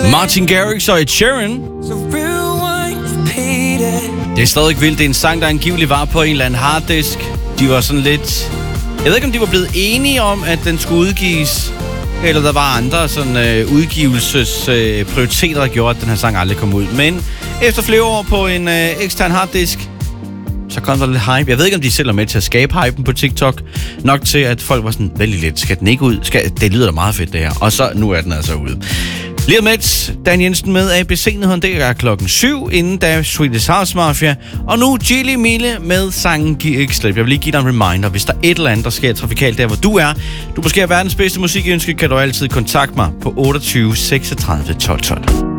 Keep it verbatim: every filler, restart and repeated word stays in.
Martin Garrix og Ed Sheeran. Det er stadig vildt. Det er en sang, der angiveligt var på en eller anden harddisk. De var sådan lidt... Jeg ved ikke, om de var blevet enige om, at den skulle udgives, eller der var andre sådan øh, udgivelsesprioriteter, øh, der gjorde, at den her sang aldrig kom ud. Men efter flere år på en øh, ekstern harddisk, så kom der lidt hype. Jeg ved ikke, om de selv er med til at skabe hypen på TikTok. Nok til, at folk var sådan, vældig lidt. Skal den ikke ud? Skal... Det lyder da meget fedt, det her. Og så, nu er den altså ude. Lige om lidt, Dan Jensen med A B C-nyheden. Det er klokken syv, inden da Swedish House Mafia. Og nu Gilly Mille med sangen Giv ikke slip. Jeg vil lige give dig en reminder. Hvis der er et eller andet, der sker trafikalt der, hvor du er, du måske er verdens bedste musikønske, kan du altid kontakte mig på otteogtyve seksogtredive tolv tolv.